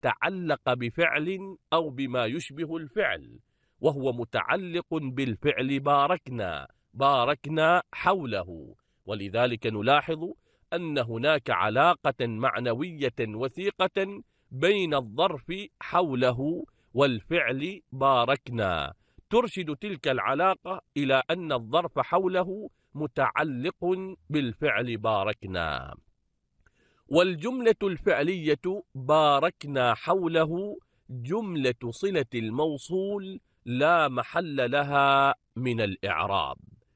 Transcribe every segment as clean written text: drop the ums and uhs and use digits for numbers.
تعلق بفعل أو بما يشبه الفعل، وهو متعلق بالفعل باركنا، باركنا حوله. ولذلك نلاحظ أن هناك علاقة معنوية وثيقة بين الظرف حوله والفعل باركنا، ترشد تلك العلاقة إلى أن الظرف حوله متعلق بالفعل باركنا. والجملة الفعلية باركنا حوله جملة صلة الموصول لا محل لها من الإعراب.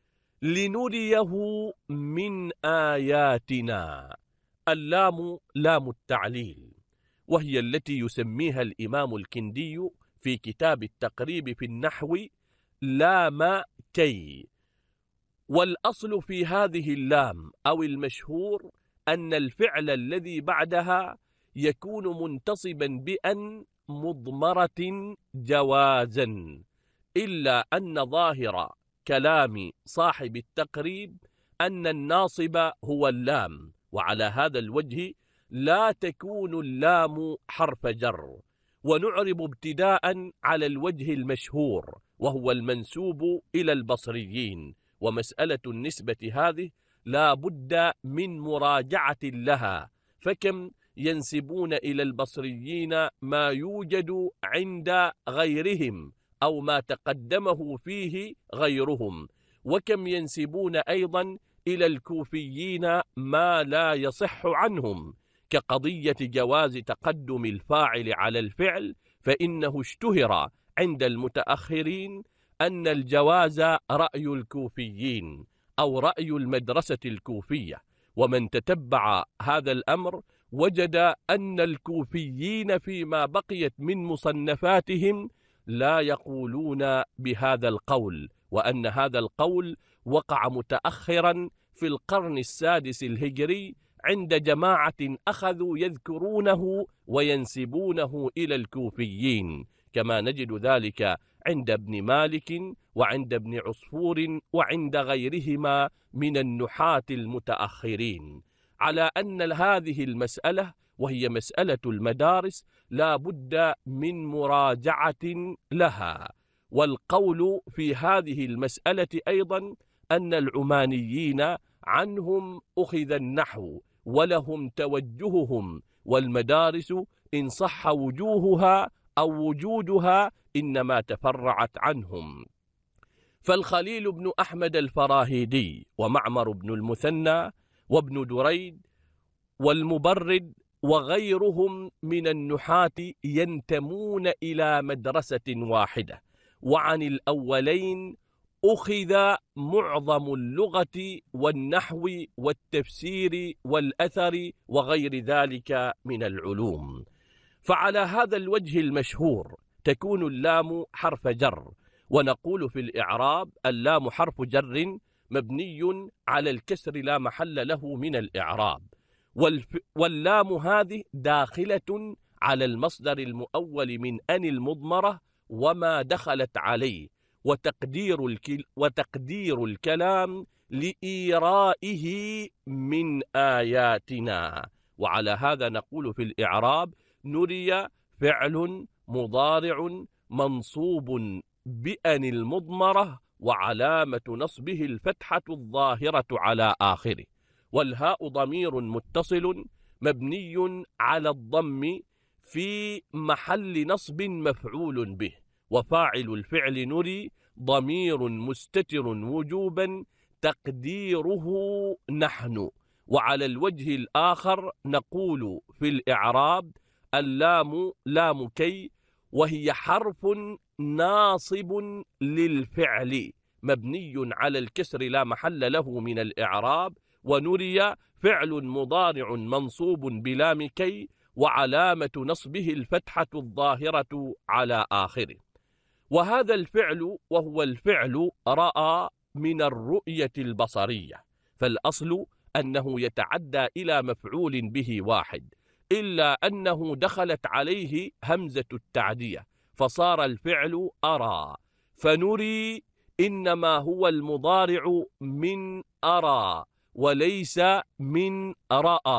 لنريه من آياتنا، اللام لام التعليل، وهي التي يسميها الإمام الكندي في كتاب التقريب في النحو لام كي. والأصل في هذه اللام أو المشهور أن الفعل الذي بعدها يكون منتصبا بأن مضمرة جوازا، إلا أن ظاهر كلام صاحب التقريب أن الناصب هو اللام، وعلى هذا الوجه لا تكون اللام حرف جر. ونعرب ابتداء على الوجه المشهور وهو المنسوب إلى البصريين، ومسألة النسبة هذه لا بد من مراجعة لها، فكم ينسبون إلى البصريين ما يوجد عند غيرهم أو ما تقدمه فيه غيرهم، وكم ينسبون أيضا إلى الكوفيين ما لا يصح عنهم، كقضية جواز تقدم الفاعل على الفعل، فإنه اشتهر عند المتأخرين أن الجواز رأي الكوفيين أو رأي المدرسة الكوفية. ومن تتبع هذا الأمر وجد أن الكوفيين فيما بقيت من مصنفاتهم لا يقولون بهذا القول، وأن هذا القول وقع متأخرا في القرن السادس الهجري عند جماعة أخذوا يذكرونه وينسبونه إلى الكوفيين، كما نجد ذلك عند ابن مالك وعند ابن عصفور وعند غيرهما من النحاة المتأخرين، على أن هذه المسألة وهي مسألة المدارس لا بد من مراجعة لها. والقول في هذه المسألة أيضا أن العمانيين عنهم أخذ النحو ولهم توجههم، والمدارس إن صح وجوهها أو وجودها إنما تفرعت عنهم. فالخليل بن أحمد الفراهيدي ومعمر بن المثنى وابن دريد والمبرد وغيرهم من النحاة ينتمون إلى مدرسة واحدة، وعن الأولين أخذ معظم اللغة والنحو والتفسير والأثر وغير ذلك من العلوم. فعلى هذا الوجه المشهور تكون اللام حرف جر، ونقول في الإعراب اللام حرف جر مبني على الكسر لا محل له من الإعراب، واللام هذه داخلة على المصدر المؤول من أن المضمرة وما دخلت عليه، وتقدير الكلام لإيرائه من آياتنا. وعلى هذا نقول في الإعراب نري فعل مضارع منصوب بأن المضمرة وعلامة نصبه الفتحة الظاهرة على آخره، والهاء ضمير متصل مبني على الضم في محل نصب مفعول به، وفاعل الفعل نري ضمير مستتر وجوبا تقديره نحن. وعلى الوجه الآخر نقول في الإعراب اللام لام كي، وهي حرف ناصب للفعل مبني على الكسر لا محل له من الإعراب، ونري فعل مضارع منصوب بلام كي وعلامة نصبه الفتحة الظاهرة على آخره. وهذا الفعل وهو الفعل رأى من الرؤية البصرية، فالأصل أنه يتعدى إلى مفعول به واحد، إلا أنه دخلت عليه همزة التعدية فصار الفعل أرى، فنري إنما هو المضارع من أرى وليس من رأى،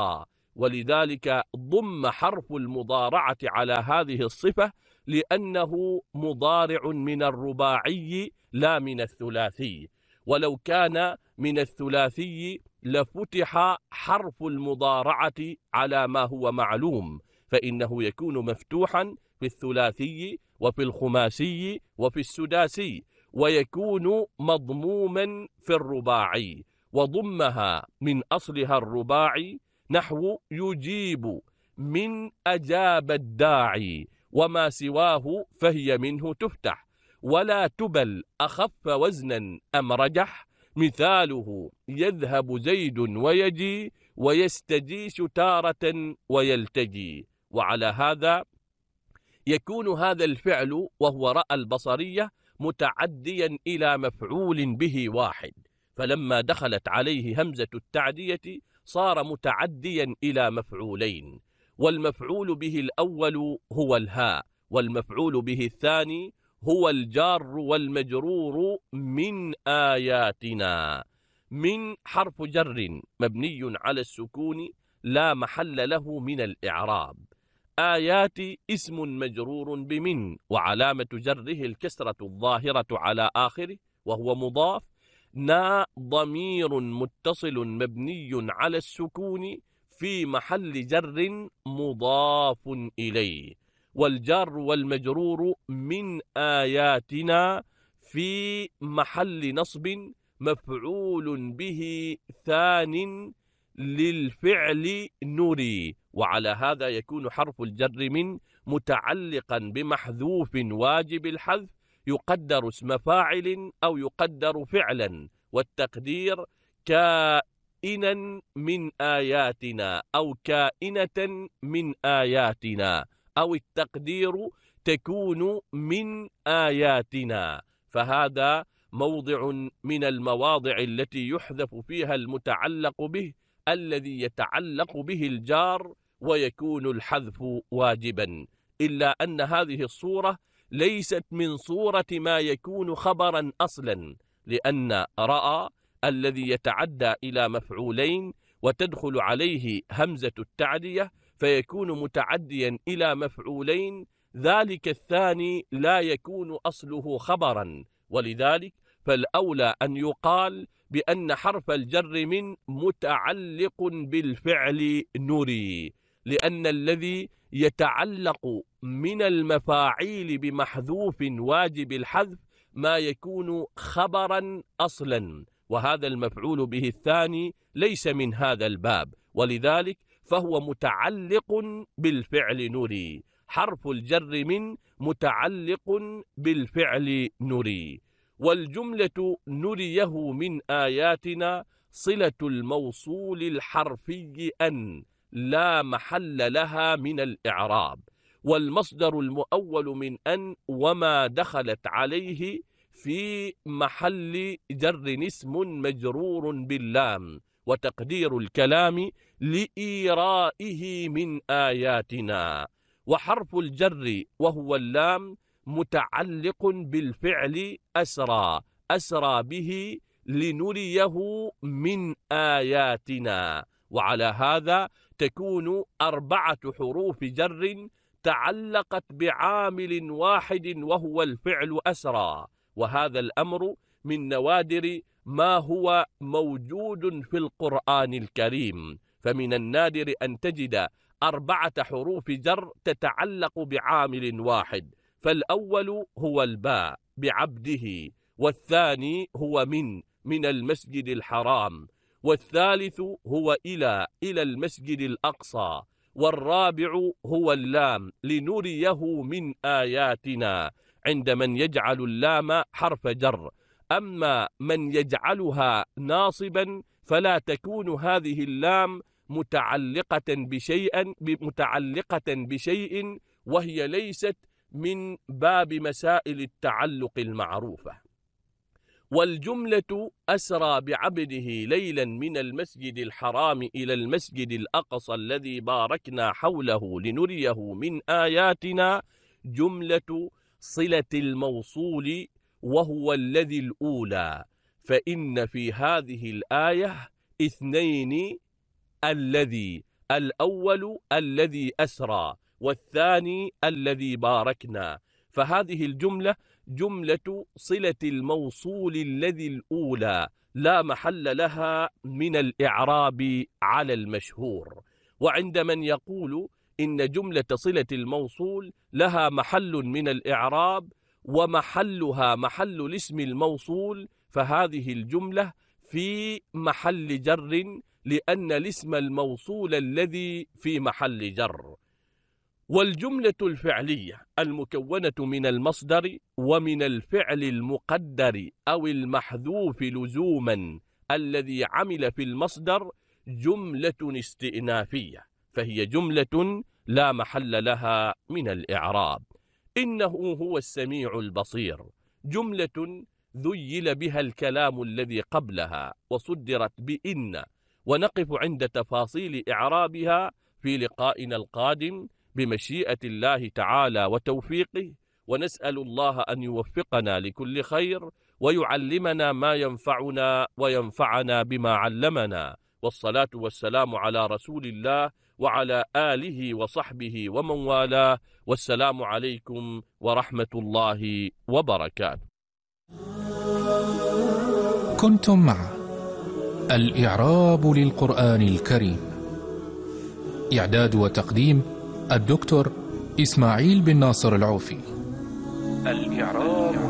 ولذلك ضم حرف المضارعة على هذه الصفة لأنه مضارع من الرباعي لا من الثلاثي، ولو كان من الثلاثي لفتح حرف المضارعة على ما هو معلوم، فإنه يكون مفتوحا في الثلاثي وفي الخماسي وفي السداسي، ويكون مضموما في الرباعي، وضمها من أصلها الرباعي نحو يجيب من أجاب الداعي، وما سواه فهي منه تفتح. ولا تبل أخف وزنا أم رجح، مثاله يذهب زيد ويجي، ويستجيش تارة ويلتجي. وعلى هذا يكون هذا الفعل وهو رأى البصرية متعديا إلى مفعول به واحد، فلما دخلت عليه همزة التعدية صار متعديا إلى مفعولين، والمفعول به الأول هو الهاء، والمفعول به الثاني هو الجار والمجرور من آياتنا. من حرف جر مبني على السكون لا محل له من الإعراب. آيات اسم مجرور بمن، وعلامة جره الكسرة الظاهرة على آخره وهو مضاف. نا ضمير متصل مبني على السكون في محل جر مضاف إليه. والجار والمجرور من آياتنا في محل نصب مفعول به ثان للفعل نري. وعلى هذا يكون حرف الجر من متعلقا بمحذوف واجب الحذف يقدر اسم فاعل أو يقدر فعلا، والتقدير كائنا من آياتنا أو كائنة من آياتنا، أو التقدير تكون من آياتنا. فهذا موضع من المواضع التي يحذف فيها المتعلق به الذي يتعلق به الجار ويكون الحذف واجبا، إلا أن هذه الصورة ليست من صورة ما يكون خبرا أصلا، لأن رأى الذي يتعدى إلى مفعولين وتدخل عليه همزة التعدية فيكون متعديا إلى مفعولين، ذلك الثاني لا يكون أصله خبرا، ولذلك فالأولى أن يقال بأن حرف الجر من متعلق بالفعل نري، لأن الذي يتعلق من المفاعيل بمحذوف واجب الحذف ما يكون خبرا أصلا، وهذا المفعول به الثاني ليس من هذا الباب، ولذلك فهو متعلق بالفعل نري. حرف الجر من متعلق بالفعل نري. والجملة نريه من آياتنا صلة الموصول الحرفي أن لا محل لها من الإعراب، والمصدر المؤول من أن وما دخلت عليه في محل جر اسم مجرور باللام، وتقدير الكلام لإيرائه من آياتنا. وحرف الجر وهو اللام متعلق بالفعل أسرى، أسرى به لنريه من آياتنا. وعلى هذا تكون 4 حروف جر تعلقت بعامل واحد وهو الفعل أسرى، وهذا الأمر من نوادر ما هو موجود في القرآن الكريم، فمن النادر أن تجد 4 حروف جر تتعلق بعامل واحد، فالأول هو الباء بعبده، والثاني هو من المسجد الحرام، والثالث هو إلى المسجد الأقصى، والرابع هو اللام لنريه من آياتنا، عند من يجعل اللام حرف جر. أما من يجعلها ناصبا فلا تكون هذه اللام متعلقة بشيء وهي ليست من باب مسائل التعلق المعروفة. والجملة أسرى بعبده ليلا من المسجد الحرام إلى المسجد الأقصى الذي باركنا حوله لنريه من آياتنا جملة صلة الموصول وهو الذي الأولى، فإن في هذه الآية 2: الذي الأول الذي أسرى والثاني الذي باركنا. فهذه الجملة جملة صلة الموصول الذي الأولى لا محل لها من الإعراب على المشهور. وعند من يقول إن جملة صلة الموصول لها محل من الإعراب ومحلها محل الاسم الموصول، فهذه الجملة في محل جر، لأن الاسم الموصول الذي في محل جر. والجملة الفعلية المكونة من المصدر ومن الفعل المقدر أو المحذوف لزوما الذي عمل في المصدر جملة استئنافية، فهي جملة لا محل لها من الإعراب. إنه هو السميع البصير جملة ذيل بها الكلام الذي قبلها وصدرت بإن، ونقف عند تفاصيل إعرابها في لقائنا القادم بمشيئة الله تعالى وتوفيقه، ونسأل الله أن يوفقنا لكل خير ويعلمنا ما ينفعنا وينفعنا بما علمنا. والصلاة والسلام على رسول الله وعلى آله وصحبه ومن والاه، والسلام عليكم ورحمة الله وبركاته. كنتم مع الإعراب للقرآن الكريم، إعداد وتقديم الدكتور إسماعيل بن ناصر العوفي. الإعراب